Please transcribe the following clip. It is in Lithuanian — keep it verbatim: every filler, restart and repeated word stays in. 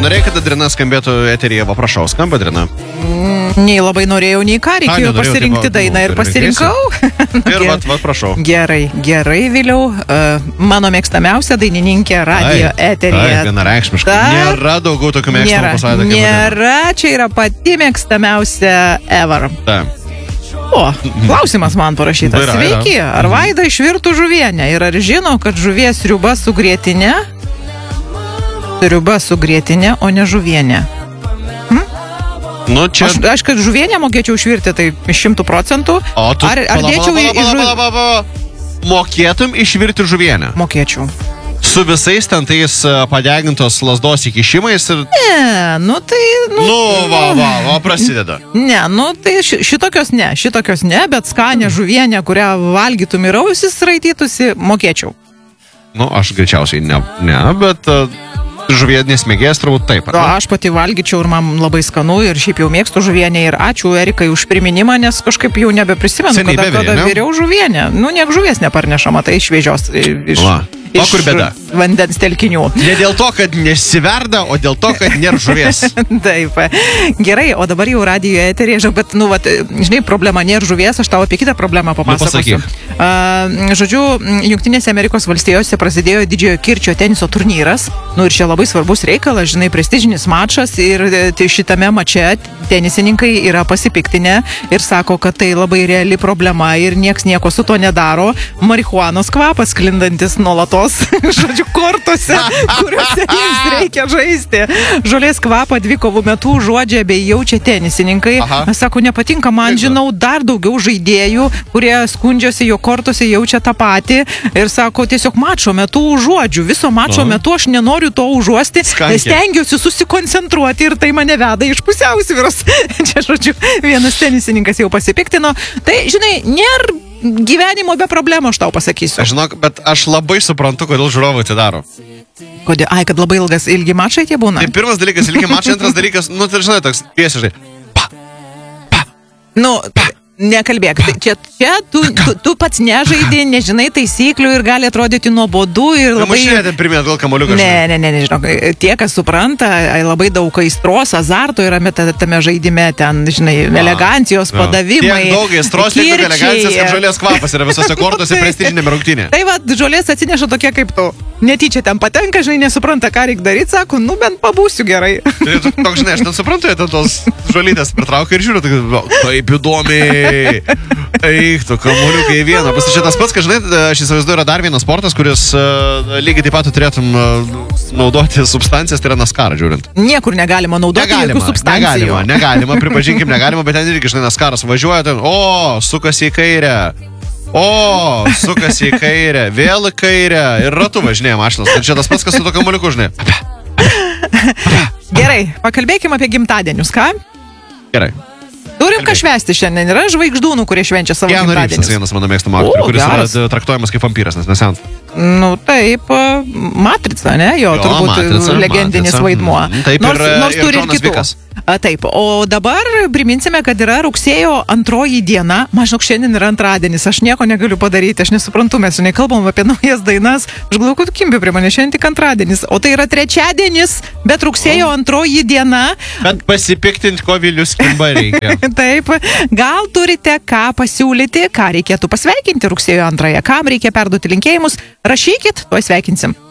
Nenorėjai, kad Adriana skambėtų eteryje, va prašau, skamba Adriana. Nei labai norėjau, nei ką, reikėjo A, pasirinkti tai, dainą nu, ir pasirinkau. Ir vat, vat, prašau. Gerai, gerai, Viliau. Uh, mano mėgstamiausia dainininkė radio eteryje. Taip, vienareikšmiškai. Ta, nėra daugiau tokių mėgstamų pasaulyje. Nėra, čia yra pati mėgstamiausia ever. Taip. O, klausimas man parašytas. Vaira, Sveiki, yra. ar Vaida išvirtų žuvienę ir ar žino, kad žuvies sriuba su grietinė? Sriuba su grietinė, o ne žuvienė. Nu, čia... Aš, aš kad žuvienę mokėčiau išvirti, tai šimtų procentų. O tu... Ar, ar pala, dėčiau pala, į pala, žu... pala, pala, pala. Mokėtum išvirti žuvienę? Mokėčiau. Su visais ten tais padegintos lasdos įkišimais ir... Ne, nu tai... Nu, Nu, va, va, va, prasideda. Ne, nu tai ši, šitokios ne, šitokios ne, bet skanę žuvienę, kurią valgytum ir ausis raitytųsi, mokėčiau. Nu, aš greičiausiai ne, ne bet uh, žuvienės mėgėjas turbūt taip. O, aš pati valgyčiau ir man labai skanu ir šiaip jau mėgstu žuvienę ir ačiū Erikai už priminimą, nes kažkaip jau nebeprisimenu, Seniai kada, bevirė, kada ne? viriau žuvienę. Nu, niek žuvies neparnešama, tai iš šviežios, iš, Va. O iš kur bėda? vandens telkinių. Ne dėl to, kad nesiverda, o dėl to, kad nėra žuvies. Taip. Gerai, o dabar jau radijo eterėje, bet, nu, vat, žinai, problema nėra žuvies, aš tau apie kitą problemą papasakosiu. Nu, uh, žodžiu, Jungtinėse Amerikos valstijose prasidėjo didžiojo kirčio teniso turnyras, nu ir čia labai svarbus reikalas, žinai, prestižinis mačas ir tai šitame mače tenisininkai yra pasipiktinę ir sako, kad tai labai reali problema ir nieks nieko su to nedaro. Marihuanos kvapas sklindantis nuolatos, žodžiu, kortose, kuriuose jiems reikia žaisti. Žolės kvapą dvikovų metų užuodžia bei jaučia tenisininkai. Aha. Sako, nepatinka man, žinau, dar daugiau žaidėjų, kurie skundžiasi, jo kortose jaučia tą patį ir sako, tiesiog mačo metu užuodžiu. Viso mačo Aha. metu aš nenoriu to užuosti, Skankė. stengiuosi susikoncentruoti ir tai mane veda iš pusiausvyros. Čia, žodžiu, vienas tenisininkas jau pasipiktino. Tai, žinai, nėra gyvenimo be problemų, aš tau pasakysiu. Aš žinok, bet aš labai suprantu, kodėl žiūrovai tai daro. Kodėl? Ai, kad labai ilgas, ilgi mačai tie būna. Tai pirmas dalykas, ilgi mačai, antras dalykas, nu, tai žinai, toks piesi, žinai. Nu, nekalbėk. Tai Čia, čia tu, tu, tu pats nežaidi, nežinai taisyklių ir gali atrodyti nuobodu ir labai... Mušinė ten primėt gal kamoliuką. Ne, ne, ne, ne, žinok, tie, kas supranta, labai daug aistros, azarto yra tame žaidime, ten, žinai, elegancijos, Ja. padavimai. Tiek daug aistros, tiek daug elegancijos, kad žolės kvapas yra visose kortose prestižinėme rungtynė. Tai va, žolės atsineša tokie kaip tu. Netyčia ten patenka, žinai, nesupranta, ką reikia daryti, sako, nu bent pabūsiu gerai. Tai toks, žinai, aš nesuprantu, jie ten tos žolytės pritraukia ir žiūriu, tai, taip įdomiai. Eik, tu kamuoliukai į vieną. Pasišė tas pats, kad, žinai, aš įsivaizduoju, yra dar vienas sportas, kuris uh, lygiai taip pat turėtum uh, naudoti substancijas, tai yra naskarą žiūrint. Niekur negalima naudoti Negalima, jokių substancijų. negalima, negalima, pripažinkim, negalima, bet ten irgi, žinai, naskaras važiuoja, ten, o, sukasi į kairę. O, sukasi į kairę, vėl į kairę ir ratu važinėja mašinas. Tai čia tas pats, kas su to kamuoliuku, žinai. Gerai, pakalbėkime apie gimtadienius, ką? Gerai. Turim ką švęsti šiandien, yra žvaigždūnų, kurie švenčia savo Keanu Reevesas, gimtadienius. vienas mano mėgstamų aktorių, O, kuris geras. yra traktuojamas kaip vampyras, nes nesensta. Nu taip, Matrica, ne? Jo, Jo, turbūt Matrica, legendinis Matrica. vaidmuo. Mm, taip, nors, ir, nors ir turi ir Džonas kitų. Vikas. A, taip, o dabar priminsime, kad yra rugsėjo antroji diena. Maždaug šiandien yra antradienis, aš nieko negaliu padaryti, aš nesuprantu, mes jau nekalbam apie naujas dainas. Aš galvoju, kad kimbi prie mane, šiandien tik antradienis. O tai yra trečiadienis, bet rugsėjo antroji diena. Bet pasipiktinti, ko Vilius kimba reikia. Taip, gal turite ką pasiūlyti, ką reikėtų pasveikinti rugsėjo antrąją, kam reikia perduoti linkėjimus, rašykit, tuoj sveikinsim.